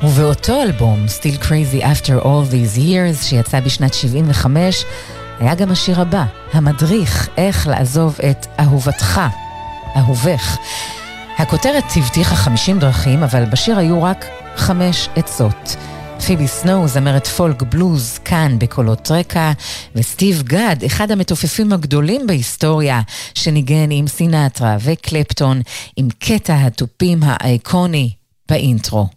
ובאותו אלבום, Still Crazy After All These Years, שיצא בשנת 75, היה גם השיר הבא, המדריך, איך לעזוב את אהובתך, אהובך. הכותרת הבטיחה 50 דרכים, אבל בשיר היו רק 5 עצות. פיבי סנואו, זמרת פולק בלוז, כאן בקולות רקע, וסטיב גד, אחד המתופפים הגדולים בהיסטוריה, שניגן עם סינטרה וקלפטון, עם קטע התופים האיקוני באינטרו.